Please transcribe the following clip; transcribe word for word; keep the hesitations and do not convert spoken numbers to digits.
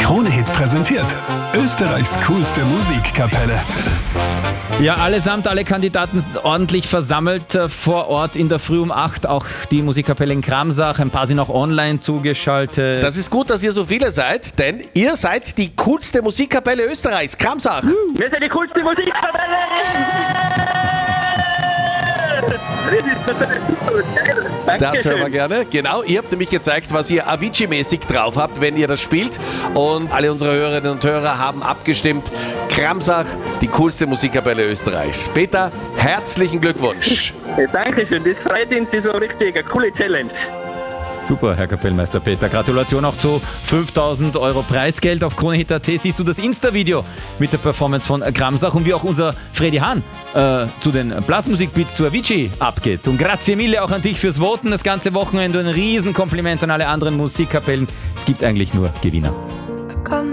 Krone-Hit präsentiert Österreichs coolste Musikkapelle. Ja, allesamt, alle Kandidaten sind ordentlich versammelt äh, vor Ort in der Früh um acht. Auch die Musikkapelle in Kramsach, ein paar sind auch online zugeschaltet. Das ist gut, dass ihr so viele seid, denn ihr seid die coolste Musikkapelle Österreichs. Kramsach. Wir sind die coolste Musikkapelle! Das hören wir gerne. Genau, ihr habt nämlich gezeigt, was ihr Avicii-mäßig drauf habt, wenn ihr das spielt. Und alle unsere Hörerinnen und Hörer haben abgestimmt. Kramsach, die coolste Musikkapelle Österreichs. Peter, herzlichen Glückwunsch. Ja, Dankeschön, das freut uns, das war richtig eine coole Challenge. Super, Herr Kapellmeister Peter. Gratulation auch zu fünftausend Euro Preisgeld auf Krone Hit Punkt at. Siehst du das Insta-Video mit der Performance von Kramsach und wie auch unser Freddy Hahn äh, zu den Blasmusikbeats zu Avicii abgeht. Und grazie mille auch an dich fürs Voten. Das ganze Wochenende ein Riesenkompliment an alle anderen Musikkapellen. Es gibt eigentlich nur Gewinner.